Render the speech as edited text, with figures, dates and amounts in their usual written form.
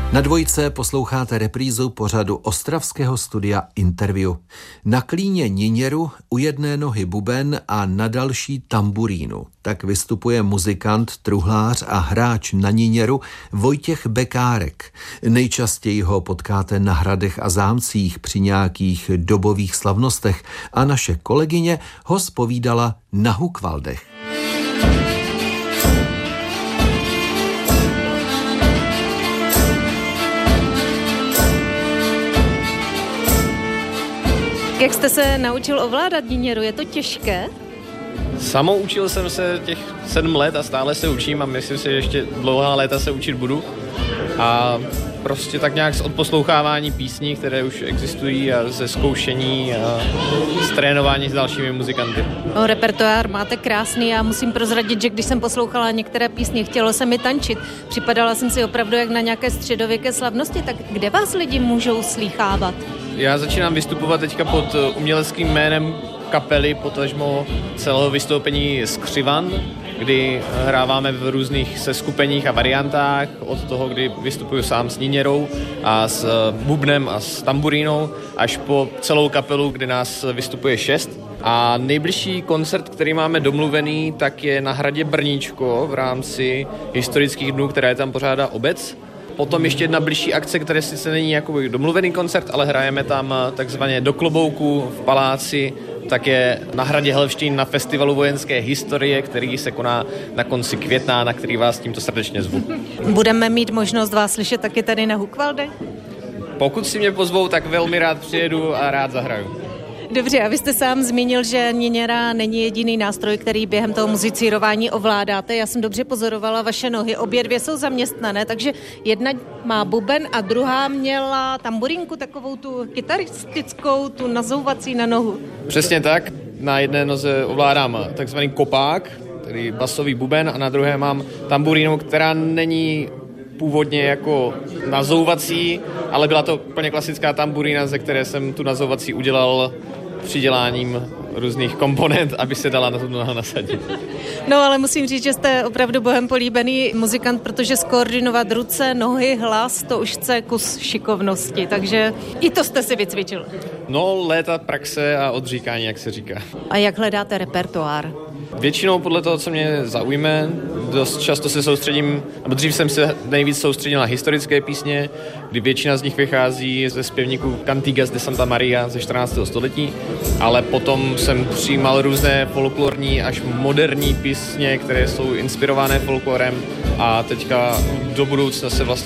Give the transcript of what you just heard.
Na Dvojce posloucháte reprízu pořadu ostravského studia Interview. Na klíně niněru, u jedné nohy buben a na další tamburínu. Tak vystupuje muzikant, truhlář a hráč na niněru Vojtěch Bekárek. Nejčastěji ho potkáte na hradech a zámcích při nějakých dobových slavnostech a naše kolegyně ho zpovídala na Hukvaldech. Jak jste se naučil ovládat niněru? Je to těžké? Samoučil jsem se těch 7 let a stále se učím a myslím si, že ještě dlouhá léta se učit budu. A prostě tak nějak z odposlouchávání písní, které už existují a ze zkoušení a z trénování s dalšími muzikanty. No, repertoár máte krásný. Já musím prozradit, že když jsem poslouchala některé písně, chtělo se mi tančit. Připadala jsem si opravdu jak na nějaké středověké slavnosti. Tak kde vás lidi můžou slýchávat? Já začínám vystupovat teďka pod uměleckým jménem kapely, potažmo celého vystoupení Skřivan, kdy hráváme v různých seskupeních a variantách, od toho, kdy vystupuju sám s niněrou a s bubnem a s tamburínou, až po celou kapelu, kde nás vystupuje 6. A nejbližší koncert, který máme domluvený, tak je na hradě Brníčko v rámci historických dnů, které tam pořádá obec. Potom ještě jedna bližší akce, které sice není jako domluvený koncert, ale hrajeme tam takzvaně do klobouku v paláci, také na hradě Helštín na festivalu vojenské historie, který se koná na konci května, na který vás tímto srdečně zvu. Budeme mít možnost vás slyšet taky tady na Hukvaldech? Pokud si mě pozvou, tak velmi rád přijedu a rád zahraju. Dobře, a vy jste sám zmínil, že niněra není jediný nástroj, který během toho muzicírování ovládáte. Já jsem dobře pozorovala vaše nohy, obě dvě jsou zaměstnané, takže jedna má buben a druhá měla tamburínku, takovou tu kytaristickou, tu nazouvací na nohu. Přesně tak, na jedné noze ovládám takzvaný kopák, tedy basový buben, a na druhé mám tamburínu, která není původně jako nazouvací, ale byla to úplně klasická tamburína, ze které jsem tu nazouvací udělal přiděláním různých komponent, aby se dala na tu nohu nasadit. No, ale musím říct, že jste opravdu bohem políbený muzikant, protože skoordinovat ruce, nohy, hlas, to už chce kus šikovnosti, takže i to jste si vycvičil. No, léta praxe a odříkání, jak se říká. A jak hledáte repertoár? Většinou podle toho, co mě zaujme, dost často se soustředím, nebo dřív jsem se nejvíc soustředil na historické písně, kdy většina z nich vychází ze zpěvníků Cantigas de Santa Maria ze 14. století, ale potom jsem přijímal různé folklorní až moderní písně, které jsou inspirované folklorem a teďka do budoucna se vlastně